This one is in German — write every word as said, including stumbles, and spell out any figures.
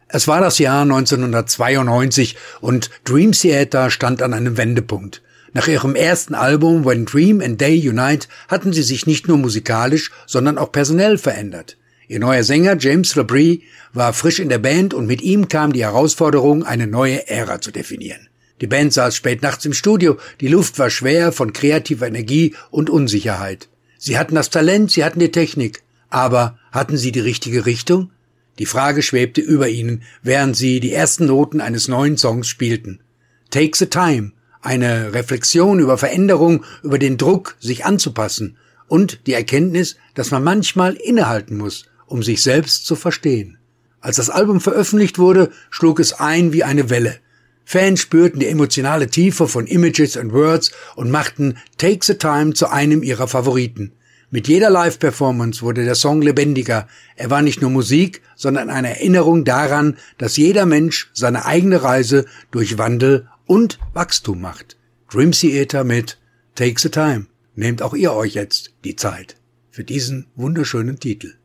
Es war das Jahr neunzehnhundertzweiundneunzig und Dream Theater stand an einem Wendepunkt. Nach ihrem ersten Album When Dream and Day Unite hatten sie sich nicht nur musikalisch, sondern auch personell verändert. Ihr neuer Sänger James LaBrie war frisch in der Band und mit ihm kam die Herausforderung, eine neue Ära zu definieren. Die Band saß spät nachts im Studio, die Luft war schwer von kreativer Energie und Unsicherheit. Sie hatten das Talent, sie hatten die Technik, aber hatten sie die richtige Richtung? Die Frage schwebte über ihnen, während sie die ersten Noten eines neuen Songs spielten. Take the Time, eine Reflexion über Veränderung, über den Druck, sich anzupassen und die Erkenntnis, dass man manchmal innehalten muss, um sich selbst zu verstehen. Als das Album veröffentlicht wurde, schlug es ein wie eine Welle. Fans spürten die emotionale Tiefe von Images and Words und machten Take the Time zu einem ihrer Favoriten. Mit jeder Live-Performance wurde der Song lebendiger. Er war nicht nur Musik, sondern eine Erinnerung daran, dass jeder Mensch seine eigene Reise durch Wandel und Wachstum macht. Dream Theater mit Take the Time. Nehmt auch ihr euch jetzt die Zeit für diesen wunderschönen Titel.